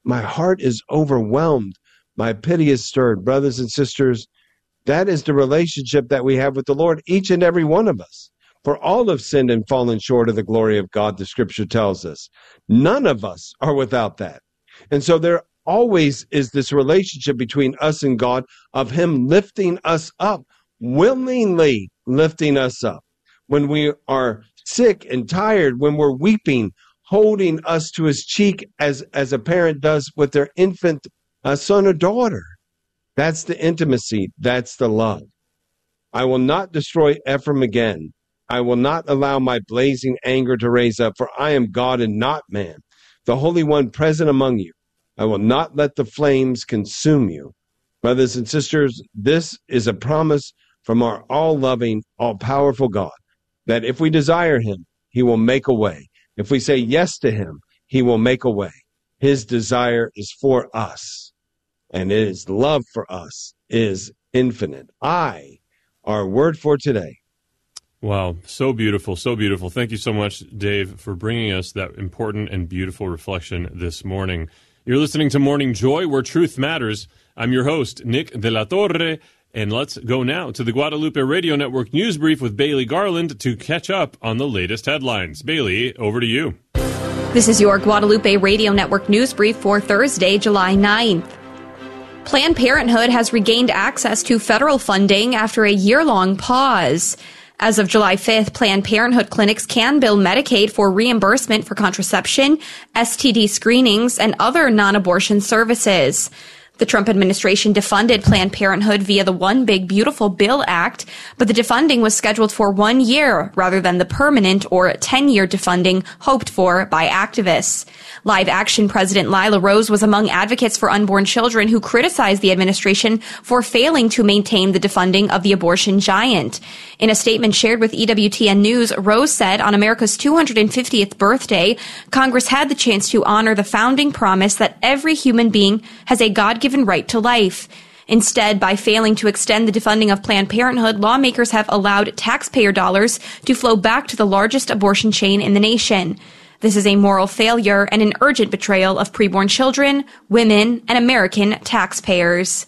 My heart is overwhelmed. My pity is stirred. Brothers and sisters, that is the relationship that we have with the Lord, each and every one of us. For all have sinned and fallen short of the glory of God, the scripture tells us. None of us are without that. And so there always is this relationship between us and God of him lifting us up, willingly lifting us up. When we are sick and tired, when we're weeping, holding us to his cheek as a parent does with their infant son or daughter. That's the intimacy. That's the love. I will not destroy Ephraim again. I will not allow my blazing anger to raise up, for I am God and not man, the Holy One present among you. I will not let the flames consume you. Brothers and sisters, this is a promise from our all-loving, all-powerful God, that if we desire him, he will make a way. If we say yes to him, he will make a way. His desire is for us, and his love for us is infinite. Our word for today. Wow, so beautiful, so beautiful. Thank you so much, Dave, for bringing us that important and beautiful reflection this morning. You're listening to Morning Joy, where truth matters. I'm your host, Nick de la Torre, and let's go now to the Guadalupe Radio Network News Brief with Bailey Garland to catch up on the latest headlines. Bailey, over to you. This is your Guadalupe Radio Network News Brief for Thursday, July 9th. Planned Parenthood has regained access to federal funding after a year-long pause. As of July 5th, Planned Parenthood clinics can bill Medicaid for reimbursement for contraception, STD screenings, and other non-abortion services. The Trump administration defunded Planned Parenthood via the One Big Beautiful Bill Act, but the defunding was scheduled for 1 year rather than the permanent or 10-year defunding hoped for by activists. Live Action President Lila Rose was among advocates for unborn children who criticized the administration for failing to maintain the defunding of the abortion giant. In a statement shared with EWTN News, Rose said on America's 250th birthday, Congress had the chance to honor the founding promise that every human being has a God-given right to life. Instead, by failing to extend the defunding of Planned Parenthood, lawmakers have allowed taxpayer dollars to flow back to the largest abortion chain in the nation. This is a moral failure and an urgent betrayal of preborn children, women, and American taxpayers.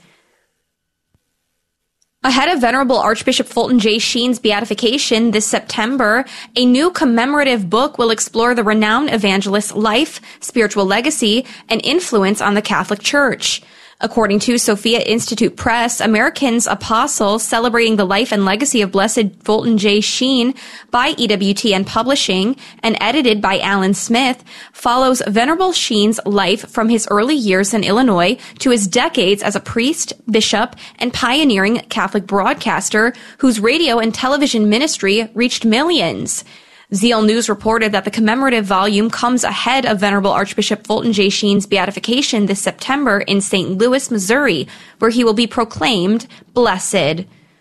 Ahead of Venerable Archbishop Fulton J. Sheen's beatification this September, a new commemorative book will explore the renowned evangelist's life, spiritual legacy, and influence on the Catholic Church. According to Sophia Institute Press, American's Apostle, celebrating the life and legacy of Blessed Fulton J. Sheen by EWTN Publishing and edited by Alan Smith, follows Venerable Sheen's life from his early years in Illinois to his decades as a priest, bishop, and pioneering Catholic broadcaster whose radio and television ministry reached millions. Zeal News reported that the commemorative volume comes ahead of Venerable Archbishop Fulton J. Sheen's beatification this September in St. Louis, Missouri, where he will be proclaimed blessed.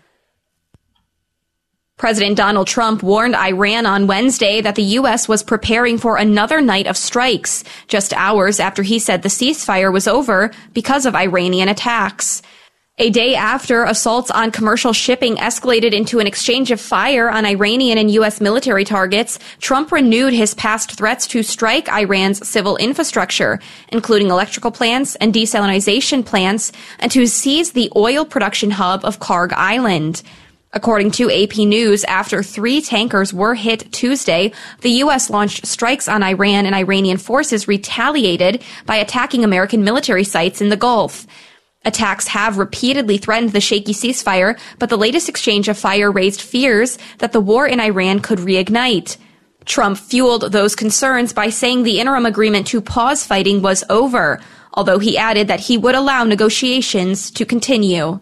President Donald Trump warned Iran on Wednesday that the U.S. was preparing for another night of strikes, just hours after he said the ceasefire was over because of Iranian attacks. A day after assaults on commercial shipping escalated into an exchange of fire on Iranian and U.S. military targets, Trump renewed his past threats to strike Iran's civil infrastructure, including electrical plants and desalinization plants, and to seize the oil production hub of Karg Island. According to AP News, after 3 tankers were hit Tuesday, the U.S. launched strikes on Iran, and Iranian forces retaliated by attacking American military sites in the Gulf. Attacks have repeatedly threatened the shaky ceasefire, but the latest exchange of fire raised fears that the war in Iran could reignite. Trump fueled those concerns by saying the interim agreement to pause fighting was over, although he added that he would allow negotiations to continue.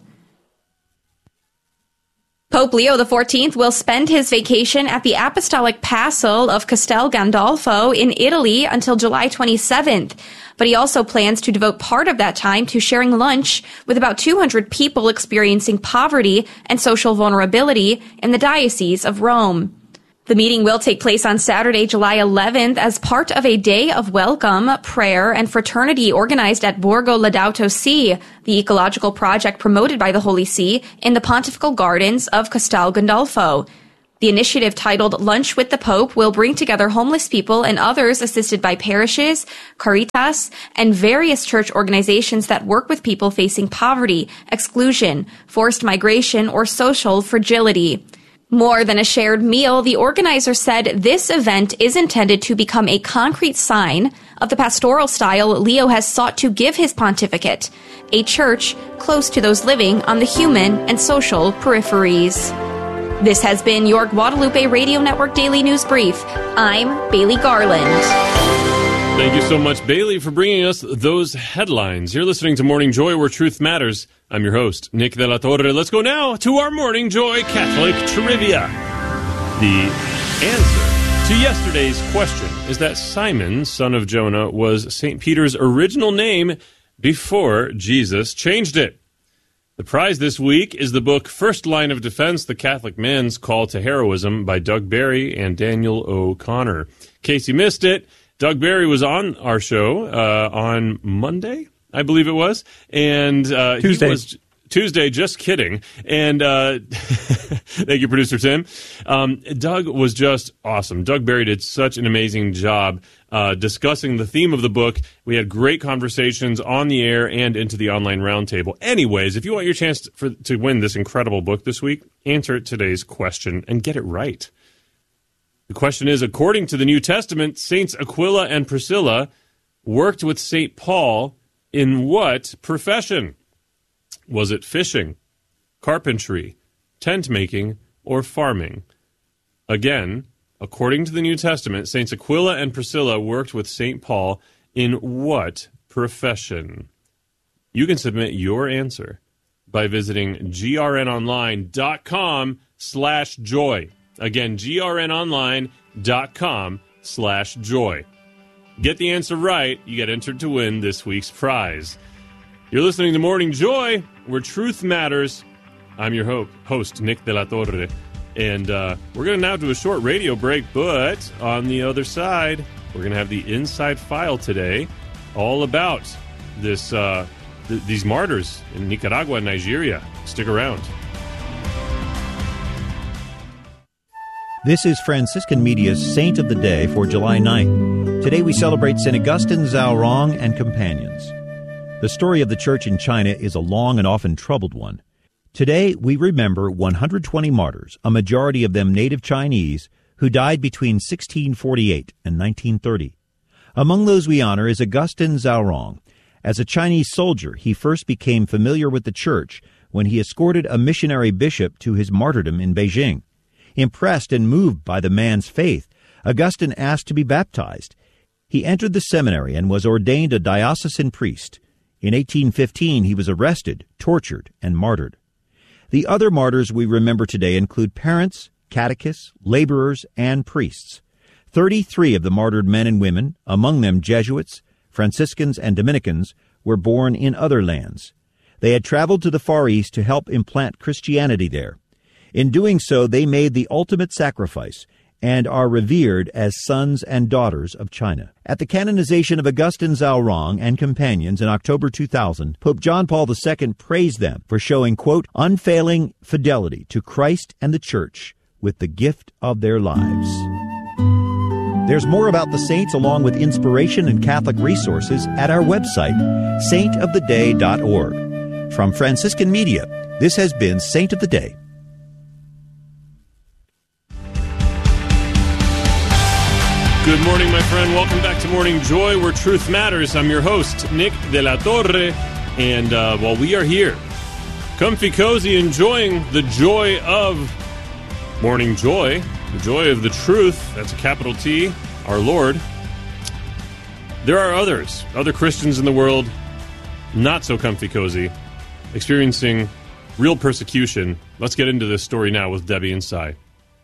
Pope Leo XIV will spend his vacation at the Apostolic Castle of Castel Gandolfo in Italy until July 27th. But he also plans to devote part of that time to sharing lunch with about 200 people experiencing poverty and social vulnerability in the Diocese of Rome. The meeting will take place on Saturday, July 11th as part of a day of welcome, prayer, and fraternity organized at Borgo Laudauto Si, the ecological project promoted by the Holy See in the Pontifical Gardens of Castel Gandolfo. The initiative, titled Lunch with the Pope, will bring together homeless people and others assisted by parishes, Caritas, and various church organizations that work with people facing poverty, exclusion, forced migration, or social fragility. More than a shared meal, the organizer said this event is intended to become a concrete sign of the pastoral style Leo has sought to give his pontificate, a church close to those living on the human and social peripheries. This has been your Guadalupe Radio Network Daily News Brief. I'm Bailey Garland. Thank you so much, Bailey, for bringing us those headlines. You're listening to Morning Joy, where truth matters. I'm your host, Nick de la Torre. Let's go now to our Morning Joy Catholic Trivia. The answer to yesterday's question is that Simon, son of Jonah, was St. Peter's original name before Jesus changed it. The prize this week is the book First Line of Defense, The Catholic Man's Call to Heroism by Doug Barry and Daniel O'Connor. In case you missed it, Doug Barry was on our show on Monday, I believe it was, and Tuesday. He was Tuesday. Just kidding. And thank you, producer Tim. Doug was just awesome. Doug Barry did such an amazing job discussing the theme of the book. We had great conversations on the air and into the online roundtable. Anyways, if you want your chance to win this incredible book this week, answer today's question and get it right. The question is, according to the New Testament, Saints Aquila and Priscilla worked with St. Paul in what profession? Was it fishing, carpentry, tent making, or farming? Again, according to the New Testament, Saints Aquila and Priscilla worked with St. Paul in what profession? You can submit your answer by visiting grnonline.com/joy. Again, grnonline.com/joy. Get the answer right, you get entered to win this week's prize. You're listening to Morning Joy, where truth matters. I'm your host, Nick de la Torre. And we're going to now do a short radio break, but on the other side, we're going to have the Inside File today, all about these martyrs in Nicaragua and Nigeria. Stick around. This is Franciscan Media's Saint of the Day for July 9th. Today we celebrate St. Augustine Zhaorong and companions. The story of the Church in China is a long and often troubled one. Today we remember 120 martyrs, a majority of them native Chinese, who died between 1648 and 1930. Among those we honor is Augustine Zhaorong. As a Chinese soldier, he first became familiar with the Church when he escorted a missionary bishop to his martyrdom in Beijing. Impressed and moved by the man's faith, Augustine asked to be baptized. He entered the seminary and was ordained a diocesan priest. In 1815, he was arrested, tortured, and martyred. The other martyrs we remember today include parents, catechists, laborers, and priests. 33 of the martyred men and women, among them Jesuits, Franciscans, and Dominicans, were born in other lands. They had traveled to the Far East to help implant Christianity there. In doing so, they made the ultimate sacrifice and are revered as sons and daughters of China. At the canonization of Augustine Zhaorong and companions in October 2000, Pope John Paul II praised them for showing, quote, unfailing fidelity to Christ and the Church with the gift of their lives. There's more about the saints along with inspiration and Catholic resources at our website, saintoftheday.org. From Franciscan Media, this has been Saint of the Day. Good morning, my friend. Welcome back to Morning Joy, where truth matters. I'm your host, Nick de la Torre. And while we are here, comfy, cozy, enjoying the joy of Morning Joy, the joy of the truth, that's a capital T, our Lord, there are other Christians in the world, not so comfy, cozy, experiencing real persecution. Let's get into this story now with Debbie and Cy.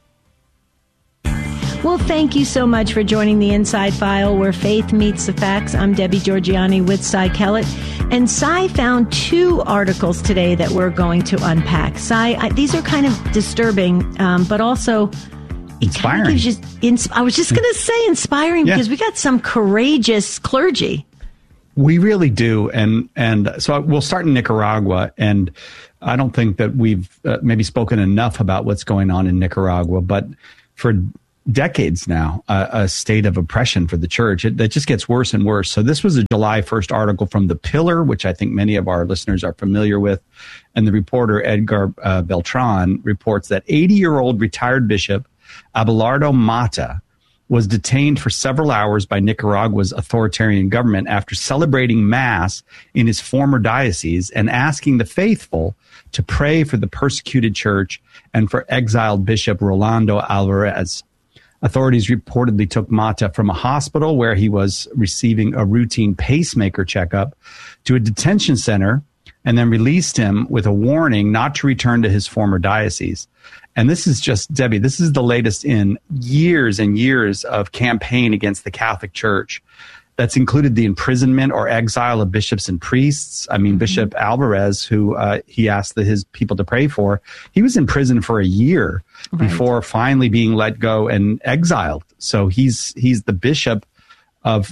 Well, thank you so much for joining the Inside File, where faith meets the facts. I'm Debbie Georgianni with Cy Kellett. And Cy found 2 articles today that we're going to unpack. Cy, these are kind of disturbing, but also inspiring. I was just going to say inspiring, because we got some courageous clergy. We really do. And so we'll start in Nicaragua. And I don't think that we've maybe spoken enough about what's going on in Nicaragua, but for decades now, a state of oppression for the church. That just gets worse and worse. So this was a July 1st article from The Pillar, which I think many of our listeners are familiar with. And the reporter Edgar Beltran reports that 80-year-old retired Bishop Abelardo Mata was detained for several hours by Nicaragua's authoritarian government after celebrating Mass in his former diocese and asking the faithful to pray for the persecuted church and for exiled Bishop Rolando Alvarez. Authorities reportedly took Mata from a hospital where he was receiving a routine pacemaker checkup to a detention center and then released him with a warning not to return to his former diocese. And this is just, Debbie, this is the latest in years and years of campaign against the Catholic Church. That's included the imprisonment or exile of bishops and priests. I mean, Bishop Alvarez, who he asked his people to pray for, he was in prison for a year before finally being let go and exiled. So he's the bishop of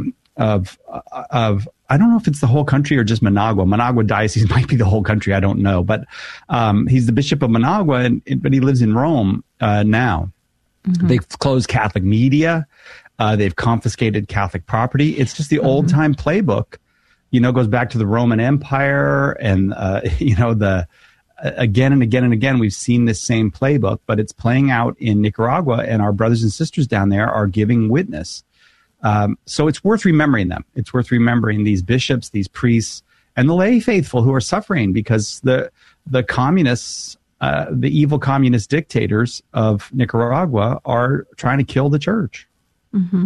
I don't know if it's the whole country or just Managua. Managua diocese might be the whole country. I don't know, but he's the bishop of Managua, but he lives in Rome now. They've closed Catholic media. They've confiscated Catholic property. It's just the old time playbook, goes back to the Roman Empire and, again and again and again, we've seen this same playbook, but it's playing out in Nicaragua, and our brothers and sisters down there are giving witness. So it's worth remembering them. It's worth remembering these bishops, these priests, and the lay faithful who are suffering because the communists, the evil communist dictators of Nicaragua are trying to kill the church. Mm-hmm.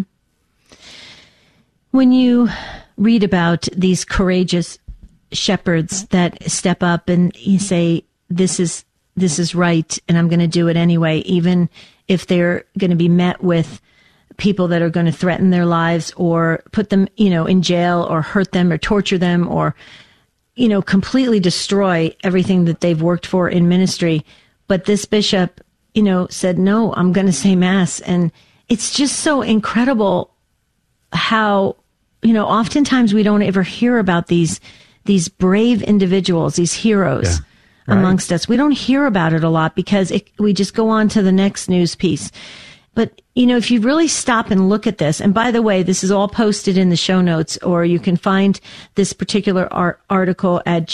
When you read about these courageous shepherds that step up and you say, this is right, and I'm going to do it anyway, even if they're going to be met with people that are going to threaten their lives or put them, in jail or hurt them or torture them or, completely destroy everything that they've worked for in ministry. But this bishop, said, no, I'm going to say Mass. And it's just so incredible how, oftentimes we don't ever hear about these brave individuals, these heroes amongst us. We don't hear about it a lot because we just go on to the next news piece. But, if you really stop and look at this, and by the way, this is all posted in the show notes, or you can find this particular article at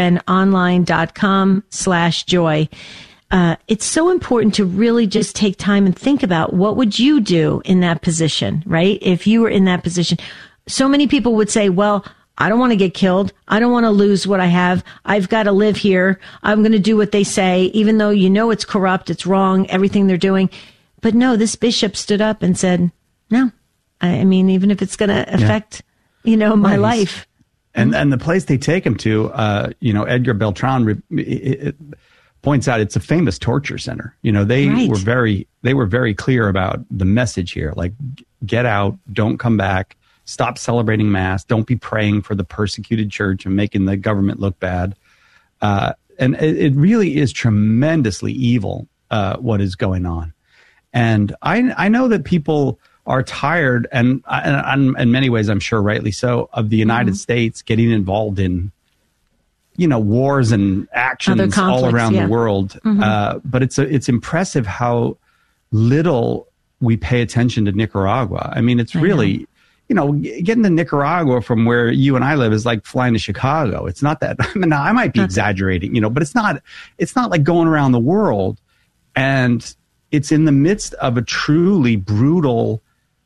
grnonline.com/joy. It's so important to really just take time and think about what would you do in that position, right? If you were in that position, so many people would say, well, I don't want to get killed. I don't want to lose what I have. I've got to live here. I'm going to do what they say, even though it's corrupt, it's wrong, everything they're doing. But no, this bishop stood up and said, no, I mean, even if it's going to affect, my life. And the place they take him to, Edgar Beltran points out it's a famous torture center. They were very clear about the message here. Like, get out, don't come back, stop celebrating Mass, don't be praying for the persecuted church and making the government look bad. And it really is tremendously evil, what is going on. And I know that people are tired, and in many ways, I'm sure rightly so, of the United States getting involved in, wars and actions all around the world. But it's impressive how little we pay attention to Nicaragua. I mean, it's really, getting to Nicaragua from where you and I live is like flying to Chicago. It's not that. I mean, I might be exaggerating, but it's not like going around the world. And it's in the midst of a truly brutal,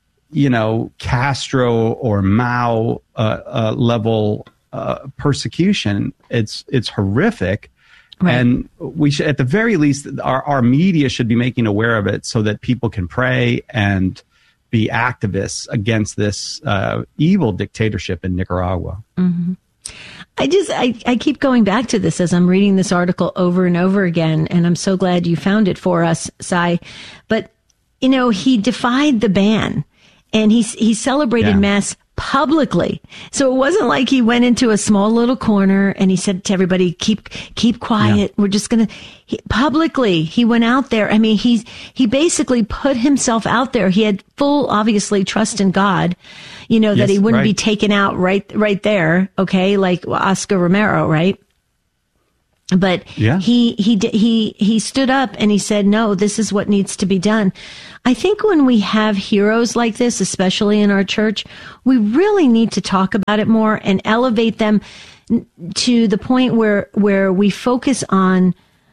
Castro or Mao level persecution. It's horrific. Right. And we should, at the very least, our media should be making aware of it so that people can pray and be activists against this evil dictatorship in Nicaragua. Mm-hmm. I keep going back to this as I'm reading this article over and over again, and I'm so glad you found it for us, Cy. But, he defied the ban, and he celebrated Mass publicly. So it wasn't like he went into a small little corner and he said to everybody, keep quiet. Yeah. We're just going to, publicly, he went out there. I mean, he basically put himself out there. He had full, obviously, trust in God, that he wouldn't be taken out right there. Okay. Like Oscar Romero, right? But he stood up and he said, no, this is what needs to be done. I think when we have heroes like this, especially in our church, we really need to talk about it more and elevate them to the point where we focus on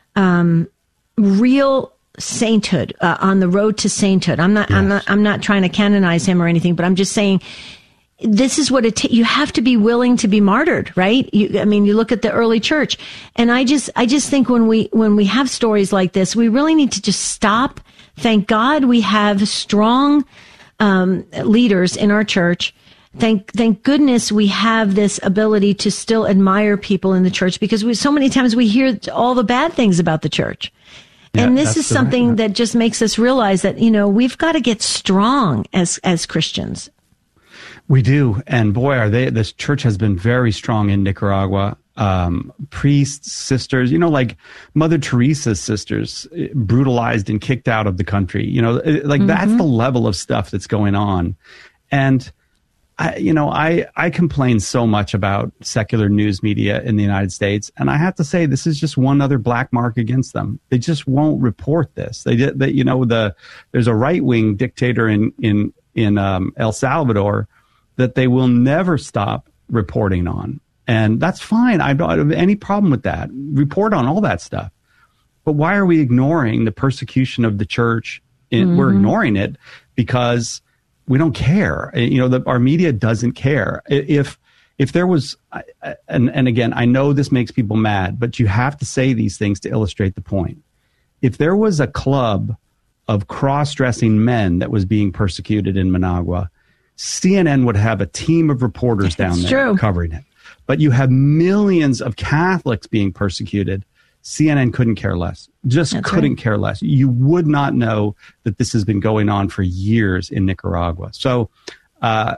real sainthood, on the road to sainthood. I'm not trying to canonize him or anything, but I'm just saying, this is what you have to be willing to be martyred, right? You look at the early church, and I just think when we have stories like this, we really need to just stop. Thank God we have strong leaders in our church. Thank goodness we have this ability to still admire people in the church, because so many times we hear all the bad things about the church. Yeah, and this is something that just makes us realize that, we've got to get strong as Christians. We do. And boy, this church has been very strong in Nicaragua. Priests, sisters, like Mother Teresa's sisters, brutalized and kicked out of the country. That's the level of stuff that's going on. And I complain so much about secular news media in the United States. And I have to say, this is just one other black mark against them. They just won't report this. There's a right-wing dictator in El Salvador that they will never stop reporting on. And that's fine. I don't have any problem with that. Report on all that stuff. But why are we ignoring the persecution of the church? We're ignoring it because we don't care. Our media doesn't care. If there was, and again, I know this makes people mad, but you have to say these things to illustrate the point. If there was a club of cross-dressing men that was being persecuted in Managua, CNN would have a team of reporters down there covering it. But you have millions of Catholics being persecuted. CNN couldn't care less. Couldn't care less. You would not know that this has been going on for years in Nicaragua. So, but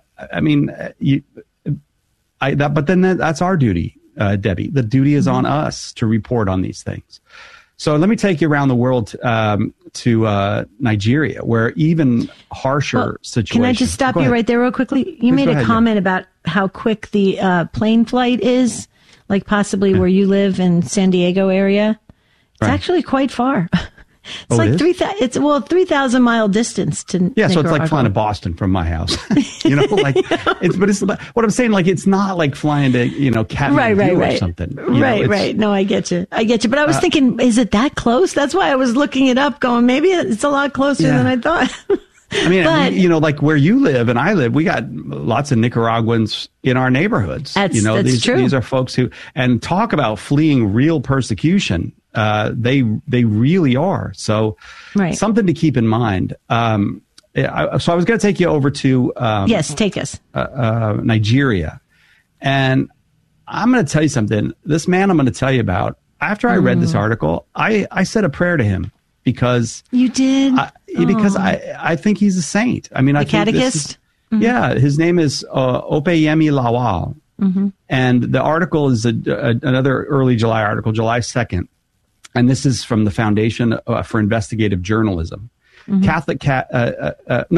then that's our duty, Debbie. The duty is on us to report on these things. So let me take you around the world to Nigeria, where even harsher situations. Can I just stop you right there real quickly? You made a comment about how quick the plane flight is, like possibly where you live in San Diego area. It's actually quite far. It's like 3,000 mile distance to Nicaragua. So it's like flying to Boston from my house. It's what I'm saying, like, it's not like flying to, Kathmandu or something. Right. No, I get you. But I was thinking, is it that close? That's why I was looking it up going, maybe it's a lot closer than I thought. Like where you live and I live, we got lots of Nicaraguans in our neighborhoods. That's true. These are folks who, and talk about fleeing real persecution. They really are. So something to keep in mind. So I was going to take you over to yes, take us Nigeria, and I'm going to tell you something. This man I'm going to tell you about. After I read this article, I said a prayer to him because you did because I think he's a saint. I mean, the catechist. Yeah, his name is Opeyemi Lawal, and the article is another early July article, July 2nd. And this is from the Foundation for Investigative Journalism. Opeyemi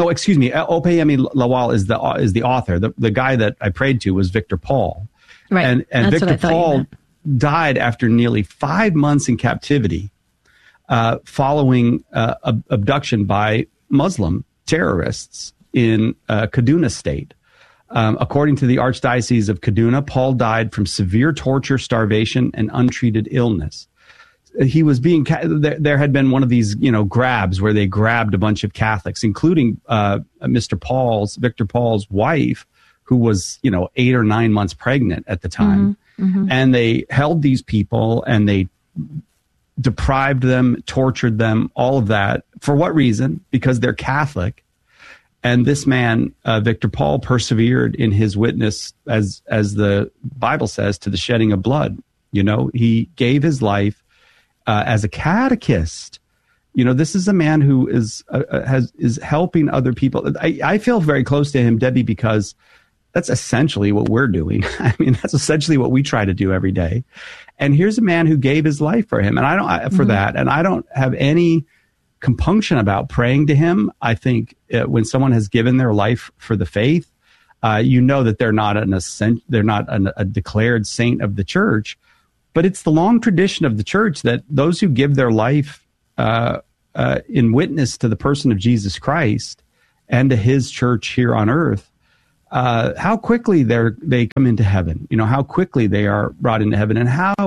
Lawal is the author. The guy that I prayed to was Victor Paul. Right. And Victor Paul died after nearly 5 months in captivity following abduction by Muslim terrorists in Kaduna State. According to the Archdiocese of Kaduna, Paul died from severe torture, starvation, and untreated illness. He was there had been one of these, grabs where they grabbed a bunch of Catholics, including Victor Paul's wife, who was, 8 or 9 months pregnant at the time. And they held these people and they deprived them, tortured them, all of that. For what reason? Because they're Catholic. And this man, Victor Paul, persevered in his witness, as the Bible says, to the shedding of blood. He gave his life as a catechist. This is a man who is helping other people. I feel very close to him, Debbie, because That's essentially what we're doing. I mean, that's essentially what we try to do every day. And here's a man who gave his life for him, and I don't have any compunction about praying to him. I think when someone has given their life for the faith, that they're not a declared saint of the church, but it's the long tradition of the church that those who give their life in witness to the person of Jesus Christ and to his church here on earth, how quickly they come into heaven, how quickly they are brought into heaven, and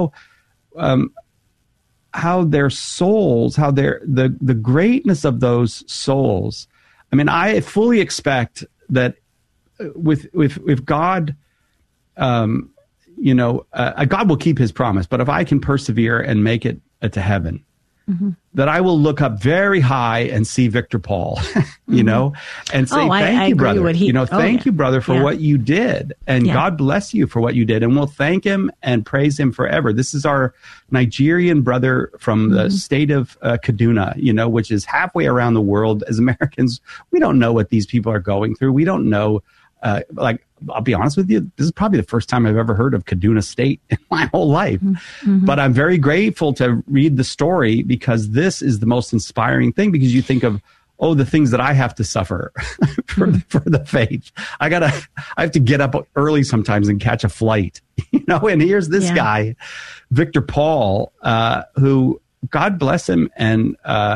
how their souls, the greatness of those souls. I mean, I fully expect that with God, God will keep his promise. But if I can persevere and make it to heaven, that I will look up very high and see Victor Paul, and say, thank you, brother. Thank you, brother, for what you did. And God bless you for what you did. And we'll thank him and praise him forever. This is our Nigerian brother from the state of Kaduna, which is halfway around the world. As Americans, we don't know what these people are going through. We don't know, I'll be honest with you, this is probably the first time I've ever heard of Kaduna State in my whole life. But I'm very grateful to read the story, because this is the most inspiring thing, because you think of, the things that I have to suffer for the faith. I have to get up early sometimes and catch a flight, and here's this guy, Victor Paul, who, God bless him, and,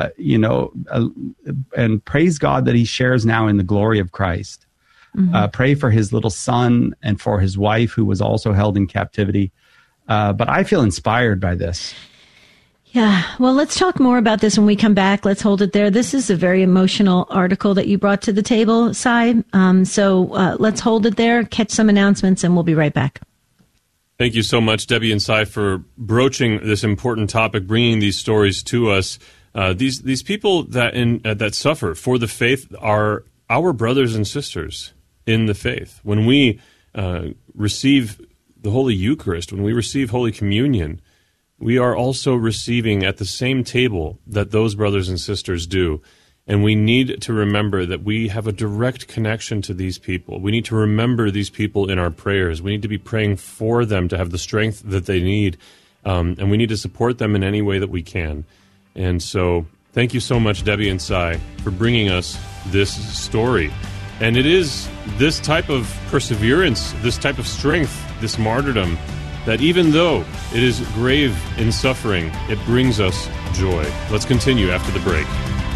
and praise God that he shares now in the glory of Christ. Pray for his little son and for his wife, who was also held in captivity. But I feel inspired by this. Yeah. Well, let's talk more about this when we come back. Let's hold it there. This is a very emotional article that you brought to the table, Cy. So let's hold it there, catch some announcements, and we'll be right back. Thank you so much, Debbie and Cy, for broaching this important topic, bringing these stories to us. These people that suffer for the faith are our brothers and sisters in the faith. When we receive the Holy Eucharist, when we receive Holy Communion, we are also receiving at the same table that those brothers and sisters do. And we need to remember that we have a direct connection to these people. We need to remember these people in our prayers. We need to be praying for them to have the strength that they need. And we need to support them in any way that we can. And so thank you so much, Debbie and Cy, for bringing us this story. And it is this type of perseverance, this type of strength, this martyrdom, that even though it is grave in suffering, it brings us joy. Let's continue after the break.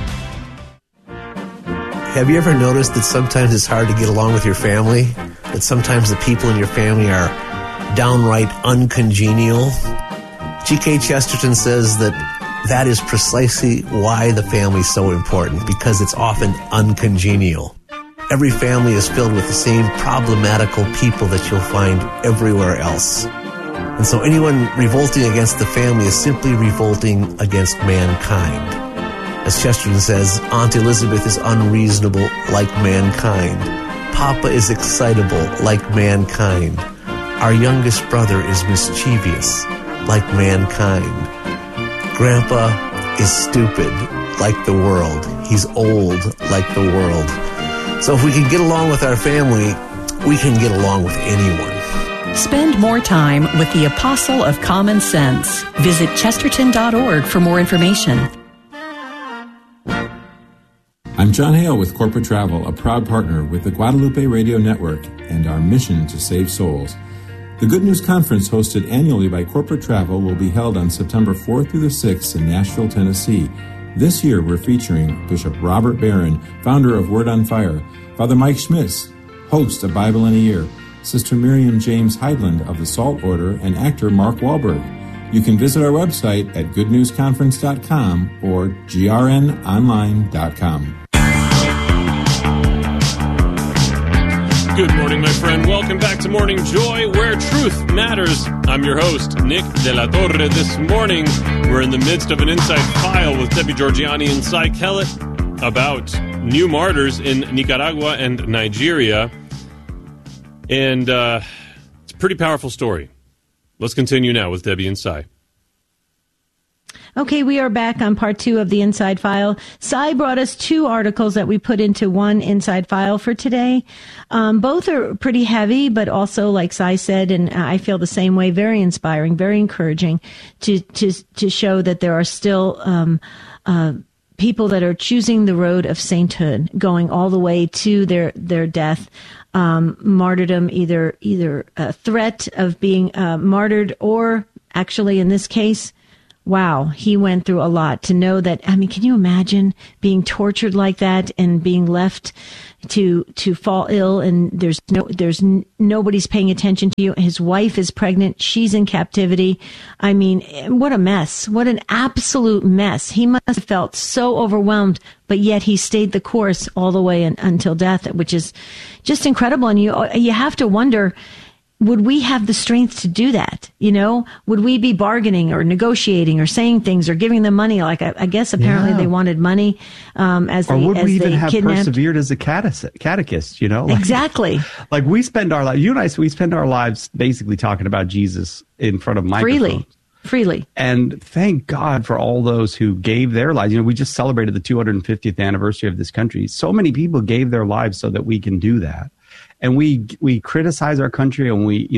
Have you ever noticed that sometimes it's hard to get along with your family? That sometimes the people in your family are downright uncongenial? G.K. Chesterton says that is precisely why the family is so important, because it's often uncongenial. Every family is filled with the same problematical people that you'll find everywhere else. And so anyone revolting against the family is simply revolting against mankind. As Chesterton says, Aunt Elizabeth is unreasonable like mankind. Papa is excitable like mankind. Our youngest brother is mischievous like mankind. Grandpa is stupid like the world. He's old like the world. So if we can get along with our family, we can get along with anyone. Spend more time with the Apostle of Common Sense. Visit chesterton.org for more information. I'm John Hale with Corporate Travel, a proud partner with the Guadalupe Radio Network and our mission to save souls. The Good News Conference, hosted annually by Corporate Travel, will be held on September 4th through the 6th in Nashville, Tennessee. This year, we're featuring Bishop Robert Barron, founder of Word on Fire, Father Mike Schmitz, host of Bible in a Year, Sister Miriam James Heidland of the Salt Order, and actor Mark Wahlberg. You can visit our website at goodnewsconference.com or grnonline.com. Good morning, my friend. Welcome back to Morning Joy, where truth matters. I'm your host, Nick De La Torre. This morning, we're in the midst of an Inside File with Debbie Georgianni and Cy Kellett about new martyrs in Nicaragua and Nigeria. And it's a pretty powerful story. Let's continue now with Debbie and Cy. Okay, we are back on part 2 of the Inside File. Cy brought us 2 articles that we put into one Inside File for today. Both are pretty heavy, but also, like Cy said, and I feel the same way, very inspiring, very encouraging to show that there are still people that are choosing the road of sainthood, going all the way to their death, martyrdom, either a threat of being martyred, or actually in this case, wow, he went through a lot to know that. I mean, can you imagine being tortured like that and being left to fall ill, and there's nobody's paying attention to you. His wife is pregnant. She's in captivity. I mean, what a mess. What an absolute mess. He must have felt so overwhelmed, but yet he stayed the course all the way until death, which is just incredible. And you have to wonder, would we have the strength to do that? You know, would we be bargaining or negotiating or saying things or giving them money? Like, I guess apparently they wanted money, as or they, would as we even they have kidnapped. persevered as a catechist, you know? Like, Exactly. Like we spend our lives, you and I, we spend our lives basically talking about Jesus in front of microphones. Freely. And thank God for all those who gave their lives. You know, we just celebrated the 250th anniversary of this country. So many people gave their lives so that we can do that. And we criticize our country, and we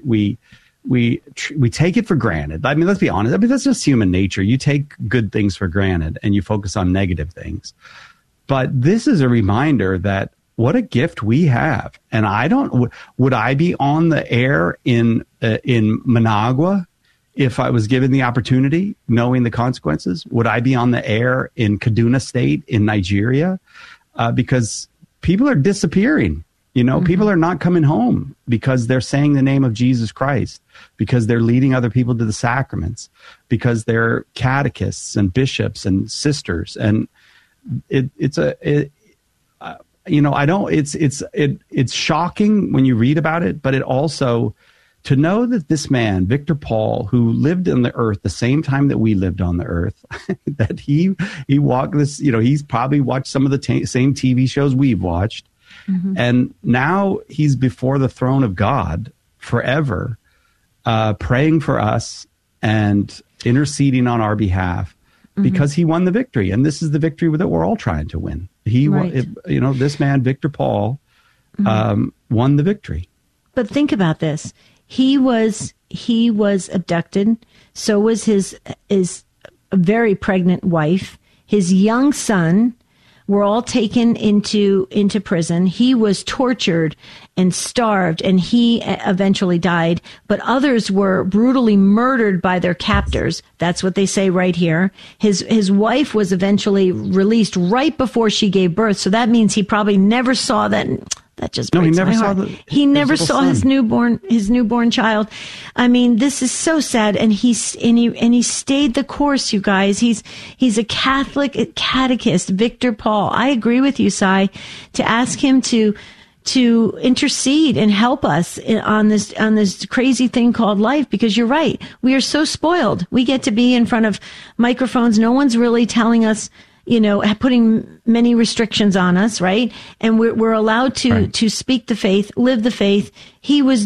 take it for granted. I mean, let's be honest. I mean, that's just human nature. You take good things for granted and you focus on negative things. But this is a reminder that what a gift we have. And would I be on the air in Managua if I was given the opportunity, knowing the consequences? Would I be on the air in Kaduna State in Nigeria? Because people are disappearing. You know, people are not coming home because they're saying the name of Jesus Christ, because they're leading other people to the sacraments, because they're catechists and bishops and sisters. And it's shocking when you read about it, but it also, to know that this man, Victor Paul, who lived on the earth the same time that we lived on the earth, that he walked this, you know, he's probably watched some of the same TV shows we've watched. Mm-hmm. And now he's before the throne of God forever, praying for us and interceding on our behalf, because he won the victory. And this is the victory that we're all trying to win. This man, Victor Paul, won the victory. But think about this. He was abducted. So was his very pregnant wife, his young son. Were all taken into prison. He was tortured and starved, and he eventually died. But others were brutally murdered by their captors. That's what they say right here. His wife was eventually released right before she gave birth. So that means he probably never saw that. That just breaks my heart. He never saw his newborn child. I mean, this is so sad. And he stayed the course, you guys. He's a Catholic catechist, Victor Paul. I agree with you, Cy, to ask him to intercede and help us on this crazy thing called life, because you're right. We are so spoiled. We get to be in front of microphones. No one's really telling us, you know, putting many restrictions on us, right? And we're allowed to speak the faith, live the faith. He was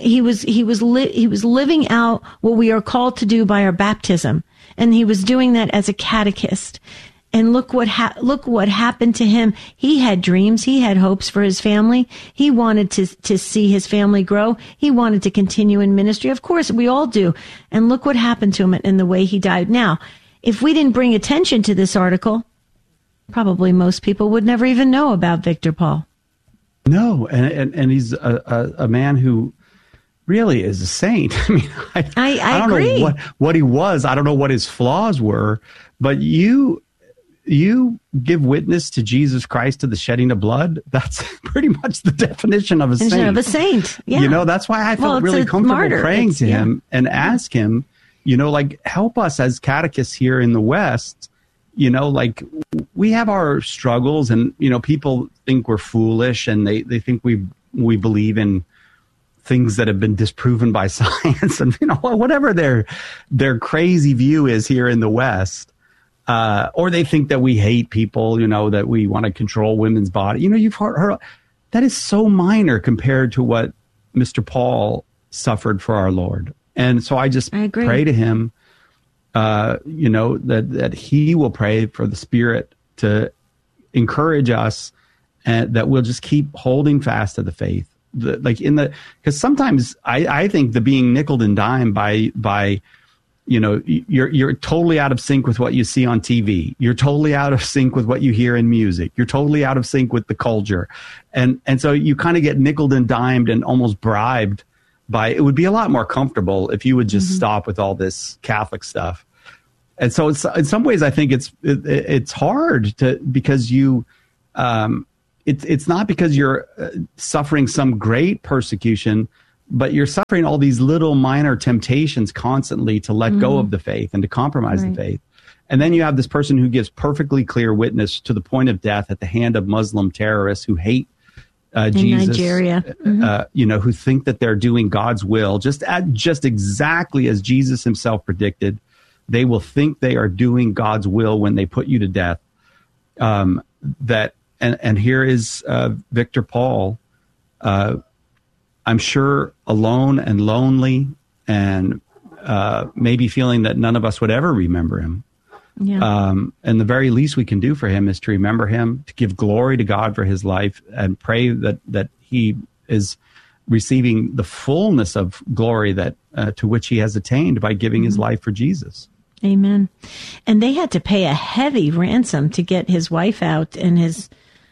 living out what we are called to do by our baptism, and he was doing that as a catechist. And look what happened to him. He had dreams. He had hopes for his family. He wanted to see his family grow. He wanted to continue in ministry. Of course, we all do. And look what happened to him and the way he died. Now, if we didn't bring attention to this article, probably most people would never even know about Victor Paul. No, and he's a man who really is a saint. I mean, I don't agree. know what he was. I don't know what his flaws were, but you give witness to Jesus Christ, to the shedding of blood. That's pretty much the definition of a saint. Of a saint, yeah. You know, that's why I felt really comfortable praying to him and ask him, you know, like, help us as catechists here in the West. You know, like, we have our struggles, and, you know, people think we're foolish, and they think we believe in things that have been disproven by science, and, you know, whatever their crazy view is here in the West. Or they think that we hate people, you know, that we want to control women's body. You know, you've heard that is so minor compared to what Mr. Paul suffered for our Lord. And so I pray to him that he will pray for the Spirit to encourage us, and that we'll just keep holding fast to the faith. Because sometimes I think the being nickeled and dimed by you're totally out of sync with what you see on TV. You're totally out of sync with what you hear in music. You're totally out of sync with the culture. And so you kind of get nickeled and dimed and almost bribed by, it would be a lot more comfortable if you would just stop with all this Catholic stuff. And so it's, in some ways, I think it's hard because you, it's not because you're suffering some great persecution, but you're suffering all these little minor temptations constantly to let go of the faith and to compromise the faith. And then you have this person who gives perfectly clear witness to the point of death at the hand of Muslim terrorists who hate Jesus, Nigeria, who think that they're doing God's will, just exactly as Jesus himself predicted. They will think they are doing God's will when they put you to death. And here is Victor Paul, I'm sure alone and lonely, and maybe feeling that none of us would ever remember him. Yeah. And the very least we can do for him is to remember him, to give glory to God for his life, and pray that he is receiving the fullness of glory that to which he has attained by giving his life for Jesus. Amen. And they had to pay a heavy ransom to get his wife out, and his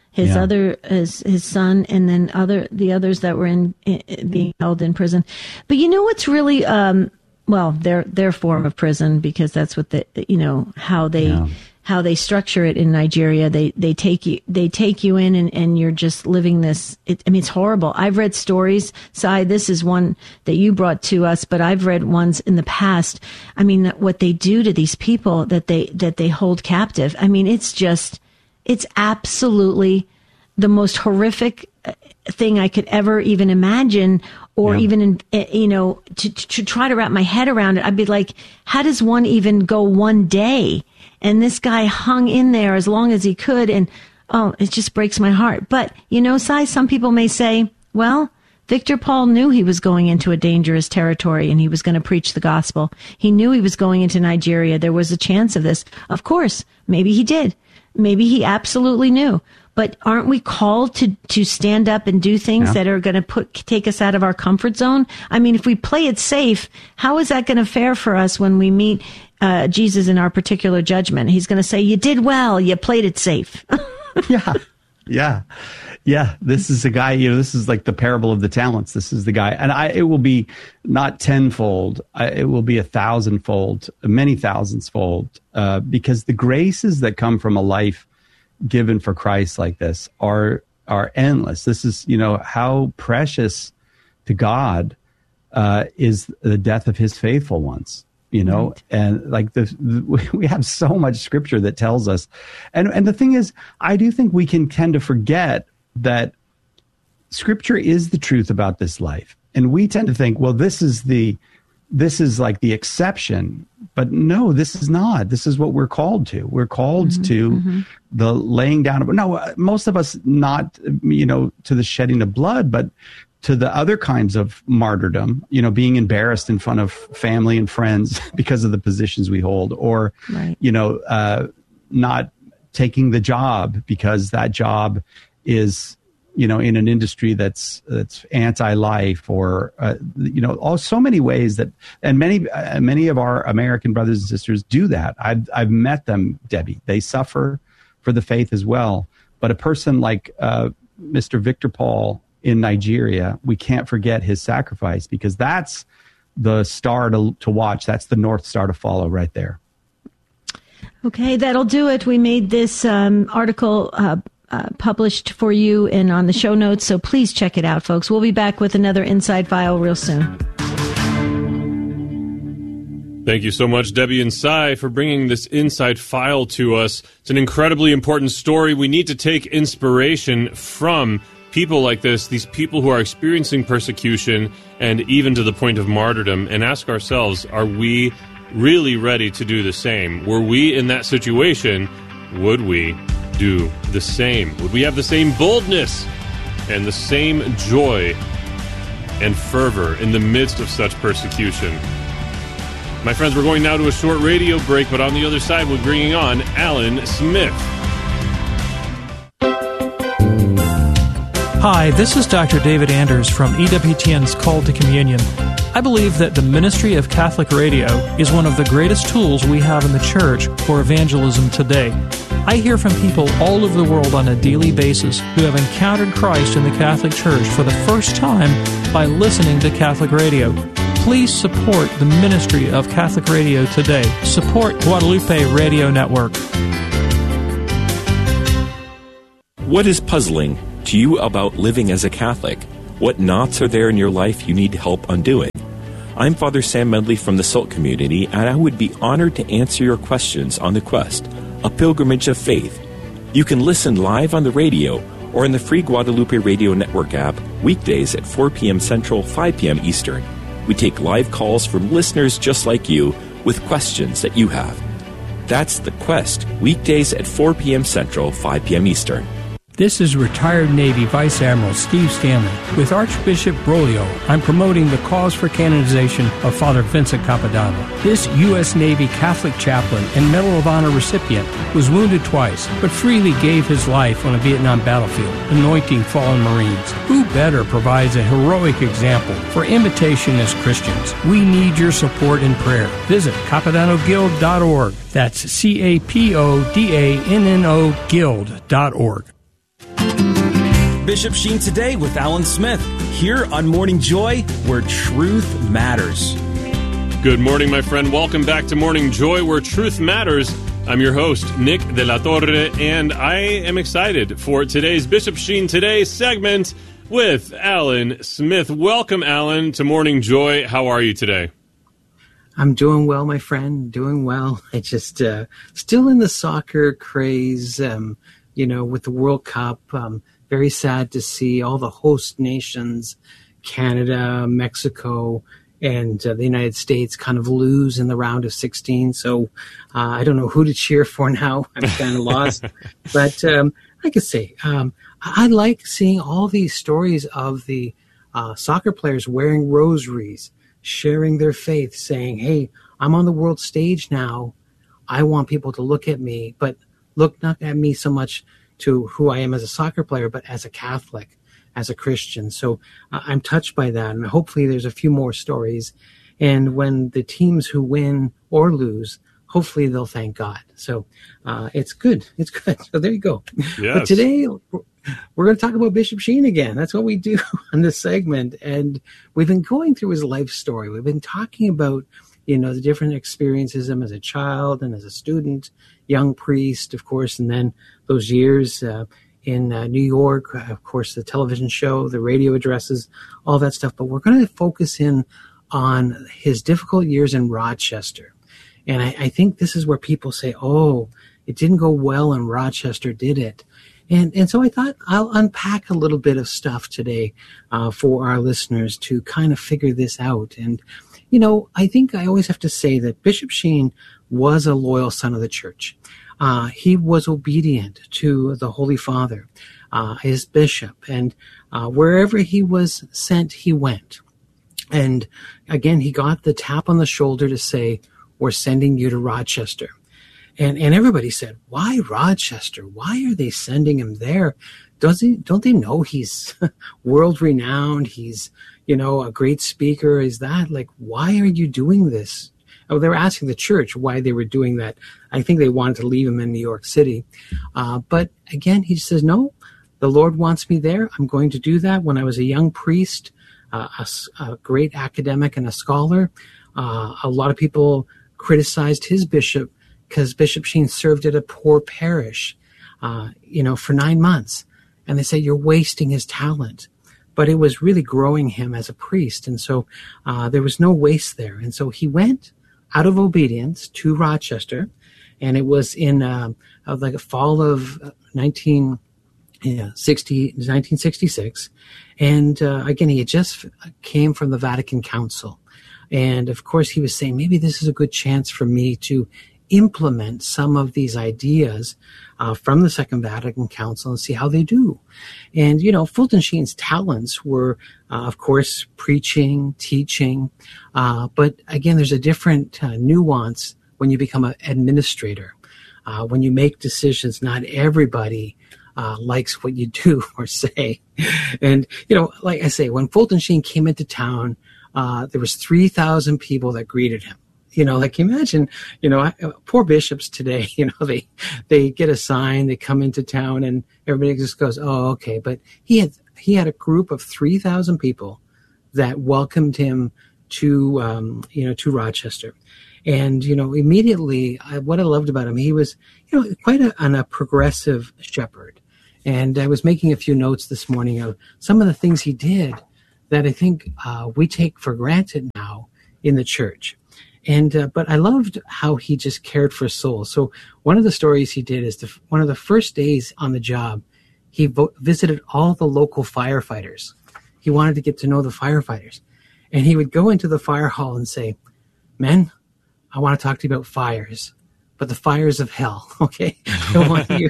son, and then the others that were being held in prison. But you know what's really their form of prison, because that's what how they structure it in Nigeria. They take you in, and you're just living this. It's horrible. I've read stories. Sai, this is one that you brought to us, but I've read ones in the past. I mean, what they do to these people that they hold captive. I mean, it's absolutely the most horrific thing I could ever even imagine, or even, to try to wrap my head around it. I'd be like, how does one even go one day? And this guy hung in there as long as he could. And, it just breaks my heart. But, Sai, some people may say, well, Victor Paul knew he was going into a dangerous territory and he was going to preach the gospel. He knew he was going into Nigeria. There was a chance of this. Of course, maybe he did. Maybe he absolutely knew. But aren't we called to stand up and do things that are going to take us out of our comfort zone? I mean, if we play it safe, how is that going to fare for us when we meet Jesus in our particular judgment? He's going to say, you did well, you played it safe. Yeah. This is a guy, this is like the parable of the talents. This is the guy. And it will be not tenfold. It will be 1,000-fold, many thousands-fold, because the graces that come from a life given for Christ like this are endless. This is, how precious to God is the death of his faithful ones. Right. And like we have so much scripture that tells us, and the thing is, I do think we can tend to forget that scripture is the truth about this life, and we tend to think, well, this is like the exception, but no, this is not. This is what we're called to. We're called to the laying down of, no, most of us not, to the shedding of blood, but to the other kinds of martyrdom, being embarrassed in front of family and friends because of the positions we hold, or, not taking the job because that job is, in an industry that's anti-life, or, so many ways that, and many of our American brothers and sisters do that. I've met them, Debbie. They suffer for the faith as well. But a person like Mr. Victor Paul in Nigeria, we can't forget his sacrifice, because that's the star to watch. That's the North Star to follow right there. Okay, that'll do it. We made this article published for you and on the show notes, so please check it out, folks. We'll be back with another Inside File real soon. Thank you so much, Debbie and Sai, for bringing this Inside File to us. It's an incredibly important story. We need to take inspiration from people like this, these people who are experiencing persecution and even to the point of martyrdom, and ask ourselves, are we really ready to do the same? Were we in that situation? Would we do the same? Would we have the same boldness and the same joy and fervor in the midst of such persecution? My friends, we're going now to a short radio break, but on the other side, we're bringing on Alan Smith. Hi, this is Dr. David Anders from EWTN's Call to Communion. I believe that the ministry of Catholic radio is one of the greatest tools we have in the church for evangelism today. I hear from people all over the world on a daily basis who have encountered Christ in the Catholic Church for the first time by listening to Catholic radio. Please support the ministry of Catholic radio today. Support Guadalupe Radio Network. What is puzzling to you about living as a Catholic? What knots are there in your life you need help undoing? I'm Father Sam Medley from the SALT community, and I would be honored to answer your questions on The Quest, a pilgrimage of faith. You can listen live on the radio or in the free Guadalupe Radio Network app weekdays at 4 p.m. Central, 5 p.m. Eastern. We take live calls from listeners just like you with questions that you have. That's The Quest, weekdays at 4 p.m. Central, 5 p.m. Eastern. This is retired Navy Vice Admiral Steve Stanley. With Archbishop Broglio, I'm promoting the cause for canonization of Father Vincent Capodanno. This U.S. Navy Catholic chaplain and Medal of Honor recipient was wounded twice, but freely gave his life on a Vietnam battlefield, anointing fallen Marines. Who better provides a heroic example for imitation as Christians? We need your support and prayer. Visit CapodannoGuild.org. That's CAPODANNO Guild.org. Bishop Sheen Today with Alan Smith, here on Morning Joy, where truth matters. Good morning, my friend. Welcome back to Morning Joy, where truth matters. I'm your host, Nick De La Torre, and I am excited for today's Bishop Sheen Today segment with Alan Smith. Welcome, Alan, to Morning Joy. How are you today? I'm doing well, my friend, doing well. I just still in the soccer craze, with the World Cup. Very sad to see all the host nations, Canada, Mexico, and the United States kind of lose in the round of 16. So I don't know who to cheer for now. I'm kind of lost. But I could say I like seeing all these stories of the soccer players wearing rosaries, sharing their faith, saying, hey, I'm on the world stage now. I want people to look at me, but look not at me so much to who I am as a soccer player, but as a Catholic, as a Christian. So I'm touched by that. And hopefully there's a few more stories. And when the teams who win or lose, hopefully they'll thank God. So it's good. It's good. So there you go. Yes. But today we're going to talk about Bishop Sheen again. That's what we do on this segment. And we've been going through his life story. We've been talking about, the different experiences of him as a child and as a student, young priest, of course, and then those years in New York, of course, the television show, the radio addresses, all that stuff. But we're going to focus in on his difficult years in Rochester. And I think this is where people say, oh, it didn't go well in Rochester, did it? And so I thought I'll unpack a little bit of stuff today for our listeners to kind of figure this out. And, I think I always have to say that Bishop Sheen was a loyal son of the church. He was obedient to the Holy Father, his bishop, and wherever he was sent, he went. And again, he got the tap on the shoulder to say, we're sending you to Rochester. And everybody said, why Rochester? Why are they sending him there? Don't they know he's world renowned? He's, a great speaker. Is that why are you doing this? Oh, they were asking the church why they were doing that. I think they wanted to leave him in New York City. But again, he says, no, the Lord wants me there. I'm going to do that. When I was a young priest, a great academic and a scholar, a lot of people criticized his bishop because Bishop Sheen served at a poor parish, for 9 months. And they said, you're wasting his talent. But it was really growing him as a priest. And so there was no waste there. And so he went out of obedience to Rochester. And it was in a fall of 1966. And again, he had just came from the Vatican Council. And of course, he was saying, maybe this is a good chance for me to implement some of these ideas from the Second Vatican Council and see how they do. And, Fulton Sheen's talents were, of course, preaching, teaching. But again, there's a different nuance when you become an administrator. When you make decisions, not everybody likes what you do or say. And, like I say, when Fulton Sheen came into town, there was 3,000 people that greeted him. Imagine, poor bishops today, they get a sign, they come into town and everybody just goes, oh, okay. But he had a group of 3,000 people that welcomed him to Rochester. And, immediately what I loved about him, he was, quite a progressive shepherd. And I was making a few notes this morning of some of the things he did that I think we take for granted now in the church. And but I loved how he just cared for souls. So one of the stories he did is one of the first days on the job, he visited all the local firefighters. He wanted to get to know the firefighters. And he would go into the fire hall and say, men, I want to talk to you about fires, but the fires of hell, okay? I want you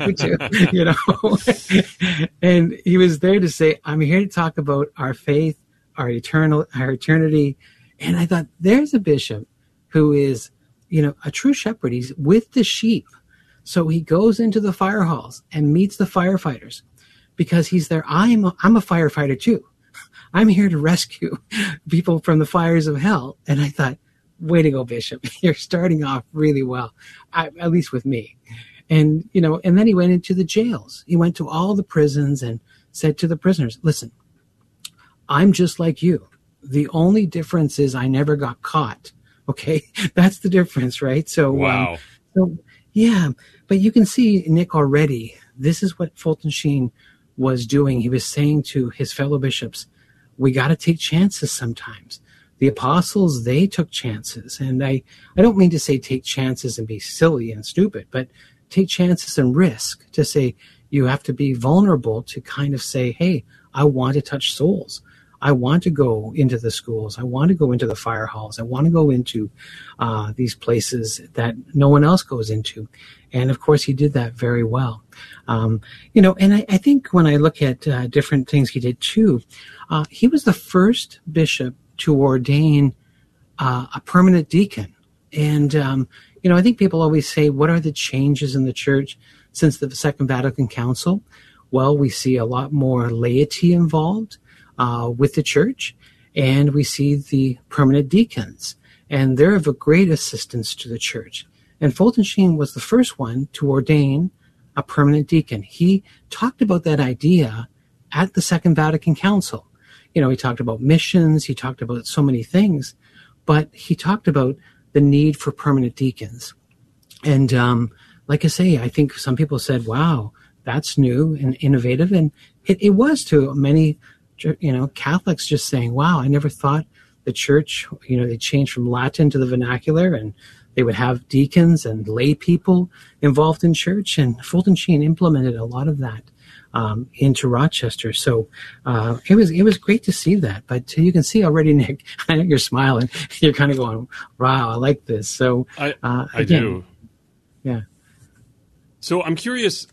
to, And he was there to say, I'm here to talk about our faith, our eternity. And I thought, there's a bishop who is, a true shepherd. He's with the sheep. So he goes into the fire halls and meets the firefighters because he's there. I'm a firefighter too. I'm here to rescue people from the fires of hell. And I thought, way to go, Bishop. You're starting off really well, at least with me. And, and then he went into the jails. He went to all the prisons and said to the prisoners, listen, I'm just like you. The only difference is I never got caught. Okay, that's the difference, right? So, wow. Yeah, but you can see, Nick, already, this is what Fulton Sheen was doing. He was saying to his fellow bishops, we got to take chances sometimes. The apostles, they took chances. And I don't mean to say take chances and be silly and stupid, but take chances and risk to say you have to be vulnerable to kind of say, hey, I want to touch souls. I want to go into the schools. I want to go into the fire halls. I want to go into these places that no one else goes into. And of course, he did that very well. And I think when I look at different things he did too, he was the first bishop to ordain a permanent deacon. And, I think people always say, what are the changes in the church since the Second Vatican Council? Well, we see a lot more laity involved with the church, and we see the permanent deacons, and they're of a great assistance to the church. And Fulton Sheen was the first one to ordain a permanent deacon. He talked about that idea at the Second Vatican Council. He talked about missions, he talked about so many things, but he talked about the need for permanent deacons. And like I say, I think some people said, wow, that's new and innovative, and it was to many Catholics, just saying, wow, I never thought the church, they changed from Latin to the vernacular and they would have deacons and lay people involved in church. And Fulton Sheen implemented a lot of that into Rochester. So it was great to see that. But you can see already, Nick, I know you're smiling. You're kind of going, wow, I like this. So I do. Yeah. So I'm curious,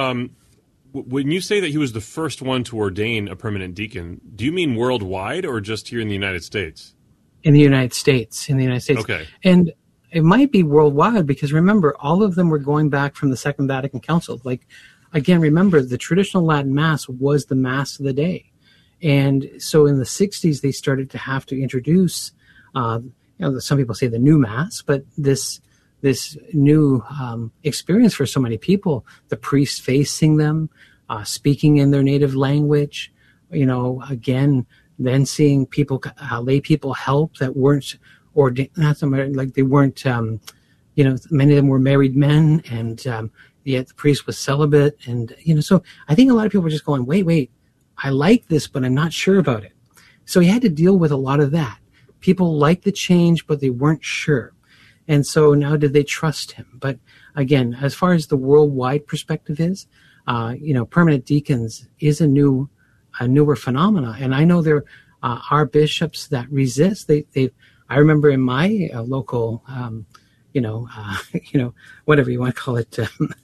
when you say that he was the first one to ordain a permanent deacon, do you mean worldwide or just here in the United States? In the United States. Okay. And it might be worldwide because remember, all of them were going back from the Second Vatican Council. Like, again, remember, the traditional Latin Mass was the Mass of the day. And so in the 60s, they started to have to introduce, some people say the new Mass, but this new experience for so many people, the priests facing them, speaking in their native language, again, then seeing people, lay people help that weren't ordained, they weren't, many of them were married men, and yet the priest was celibate. And, so I think a lot of people were just going, wait, I like this, but I'm not sure about it. So he had to deal with a lot of that. People liked the change, but they weren't sure. And so now did they trust him? But again, as far as the worldwide perspective is, permanent deacons is a newer phenomena. And I know there are bishops that resist. I remember in my local, whatever you want to call it,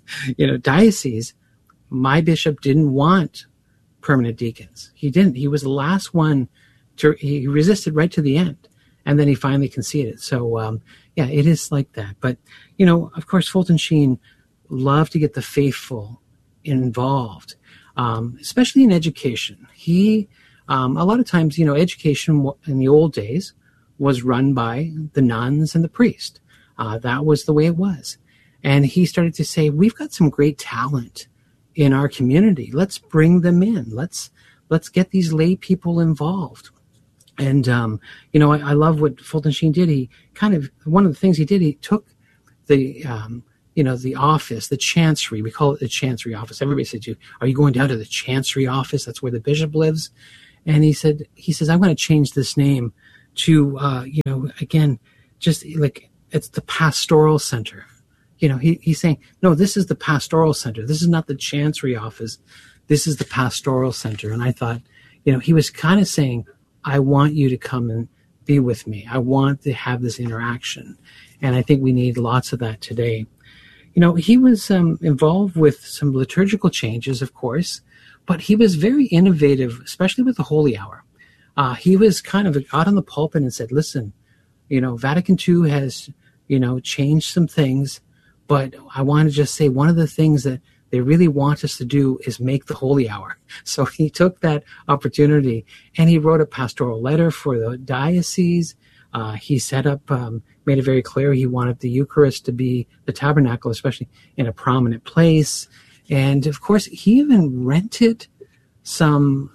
diocese, my bishop didn't want permanent deacons. He didn't. He was the last one he resisted right to the end. And then he finally conceded. So, it is like that. But, of course, Fulton Sheen loved to get the faithful involved, especially in education. He, a lot of times, education in the old days was run by the nuns and the priest. That was the way it was. And he started to say, we've got some great talent in our community. Let's bring them in. Let's get these lay people involved. And, I love what Fulton Sheen did. He one of the things he did, he took the office, the chancery, we call it the chancery office. Everybody said, are you going down to the chancery office? That's where the bishop lives. And he says, I'm going to change this name to, again, just like it's the pastoral center. He's saying, no, this is the pastoral center. This is not the chancery office. This is the pastoral center. And I thought, he was kind of saying, I want you to come and be with me. I want to have this interaction. And I think we need lots of that today. He was involved with some liturgical changes, of course, but he was very innovative, especially with the Holy Hour. He was kind of got on the pulpit and said, listen, Vatican II has, changed some things, but I want to just say one of the things that they really want us to do is make the Holy Hour. So he took that opportunity and he wrote a pastoral letter for the diocese. He set up, made it very clear he wanted the Eucharist to be the tabernacle, especially in a prominent place. And of course, he even rented some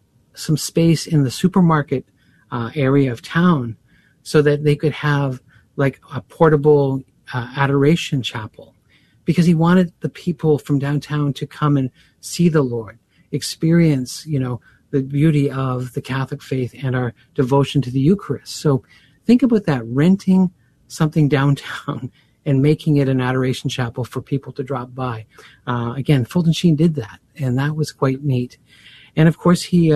space in the supermarket area of town so that they could have like a portable adoration chapel, because he wanted the people from downtown to come and see the Lord, experience, the beauty of the Catholic faith and our devotion to the Eucharist. So think about that, renting something downtown and making it an adoration chapel for people to drop by. Again, Fulton Sheen did that, and that was quite neat. And of course, he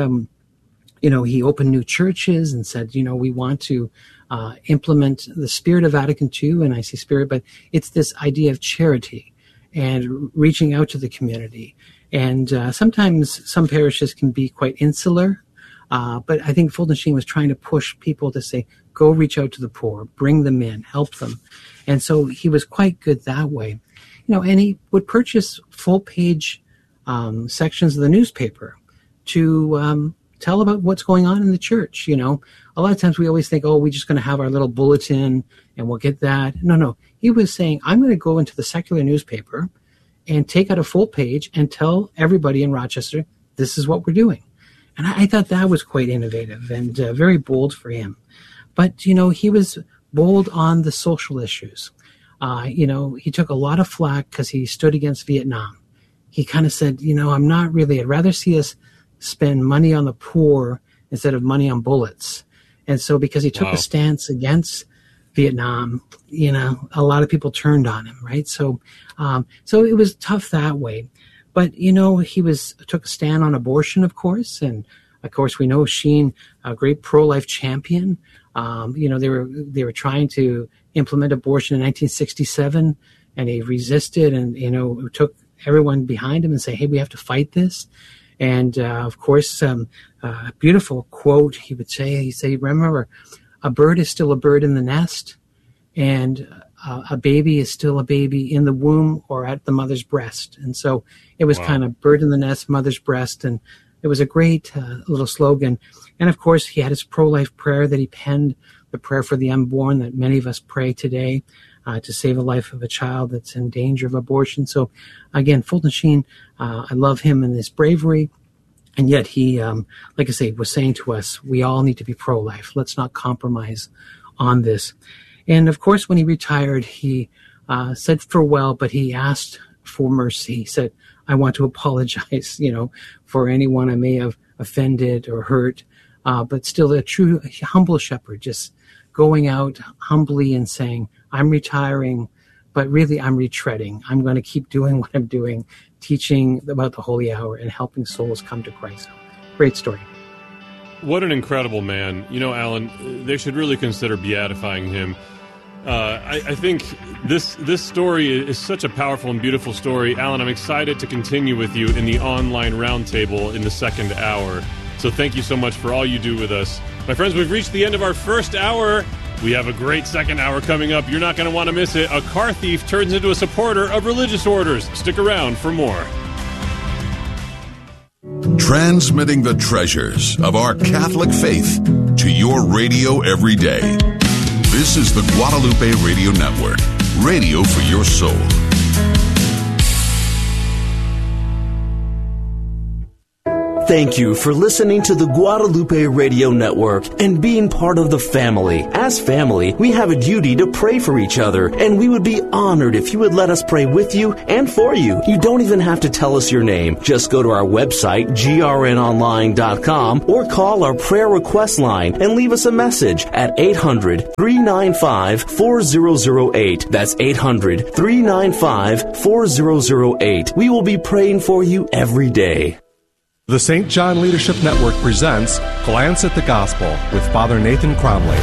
opened new churches and said, we want to implement the spirit of Vatican II, and I say spirit, but it's this idea of charity and reaching out to the community. And sometimes some parishes can be quite insular, but I think Fulton Sheen was trying to push people to say, go reach out to the poor, bring them in, help them. And so he was quite good that way. And he would purchase full-page sections of the newspaper to tell about what's going on in the church. A lot of times we always think, we're just going to have our little bulletin and we'll get that. No. He was saying, I'm going to go into the secular newspaper and take out a full page and tell everybody in Rochester, this is what we're doing. And I thought that was quite innovative and very bold for him. But, he was bold on the social issues. He took a lot of flack because he stood against Vietnam. He kind of said, I'd rather see us spend money on the poor instead of money on bullets. And so because he took a stance against Vietnam, a lot of people turned on him, right? So it was tough that way. But, he took a stand on abortion, of course. And of course, we know Sheen, a great pro-life champion. They were trying to implement abortion in 1967 and he resisted and, took everyone behind him and say, hey, we have to fight this. And, of course, a beautiful quote he would say, he'd say, remember, a bird is still a bird in the nest, and a baby is still a baby in the womb or at the mother's breast. And so it was kind of bird in the nest, mother's breast. And it was a great little slogan. And, of course, he had his pro-life prayer that he penned, the prayer for the unborn that many of us pray today to save the life of a child that's in danger of abortion. So, again, Fulton Sheen, I love him and his bravery. And yet he, like I say, was saying to us, we all need to be pro-life. Let's not compromise on this. And, of course, when he retired, he said farewell, but he asked for mercy. He said, I want to apologize, for anyone I may have offended or hurt, but still a true humble shepherd, just going out humbly and saying, I'm retiring, but really I'm retreading. I'm going to keep doing what I'm doing, teaching about the Holy Hour and helping souls come to Christ. Great story. What an incredible man. Alan, they should really consider beatifying him. I think this story is such a powerful and beautiful story. Alan, I'm excited to continue with you in the online roundtable in the second hour. So thank you so much for all you do with us. My friends, we've reached the end of our first hour. We have a great second hour coming up. You're not going to want to miss it. A car thief turns into a supporter of religious orders. Stick around for more. Transmitting the treasures of our Catholic faith to your radio every day. This is the Guadalupe Radio Network, radio for your soul. Thank you for listening to the Guadalupe Radio Network and being part of the family. As family, we have a duty to pray for each other, and we would be honored if you would let us pray with you and for you. You don't even have to tell us your name. Just go to our website, grnonline.com, or call our prayer request line and leave us a message at 800-395-4008. That's 800-395-4008. We will be praying for you every day. The St. John Leadership Network presents Glance at the Gospel with Father Nathan Cromley.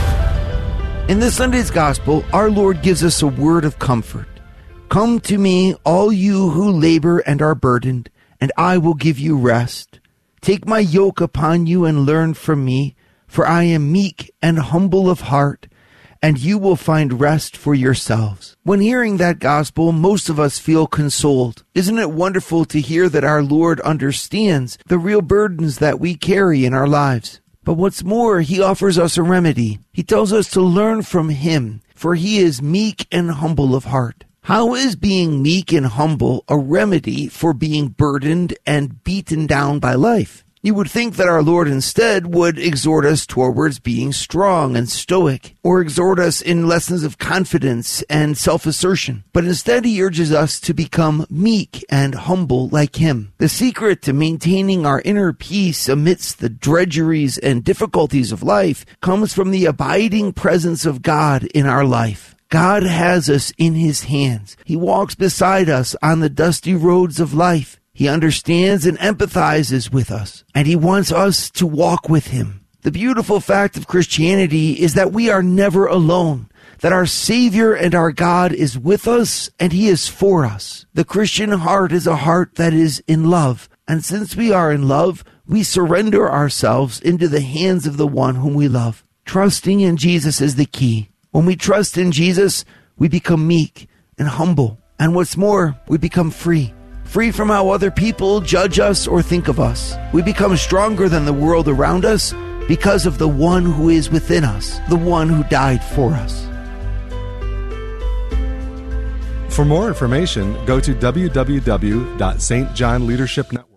In this Sunday's Gospel, our Lord gives us a word of comfort. Come to me, all you who labor and are burdened, and I will give you rest. Take my yoke upon you and learn from me, for I am meek and humble of heart, and you will find rest for yourselves. When hearing that gospel, most of us feel consoled. Isn't it wonderful to hear that our Lord understands the real burdens that we carry in our lives? But what's more, he offers us a remedy. He tells us to learn from him, for he is meek and humble of heart. How is being meek and humble a remedy for being burdened and beaten down by life? You would think that our Lord instead would exhort us towards being strong and stoic, or exhort us in lessons of confidence and self-assertion. But instead he urges us to become meek and humble like him. The secret to maintaining our inner peace amidst the drudgeries and difficulties of life comes from the abiding presence of God in our life. God has us in his hands. He walks beside us on the dusty roads of life. He understands and empathizes with us, and he wants us to walk with him. The beautiful fact of Christianity is that we are never alone, that our Savior and our God is with us, and he is for us. The Christian heart is a heart that is in love, and since we are in love, we surrender ourselves into the hands of the one whom we love. Trusting in Jesus is the key. When we trust in Jesus, we become meek and humble, and what's more, we become free. Free from how other people judge us or think of us. We become stronger than the world around us because of the one who is within us, the one who died for us. For more information, go to www.stjohnleadershipnetwork.com.